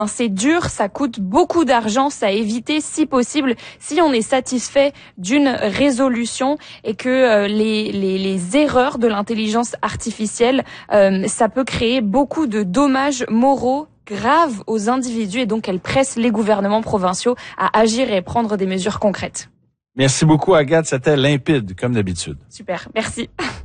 C'est dur, ça coûte beaucoup d'argent, ça à éviter si possible si on est satisfait d'une résolution et que les erreurs de l'intelligence artificielle, ça peut créer beaucoup de dommages moraux graves aux individus et donc elle presse les gouvernements provinciaux à agir et prendre des mesures concrètes. Merci beaucoup, Agathe. C'était limpide, comme d'habitude. Super, merci.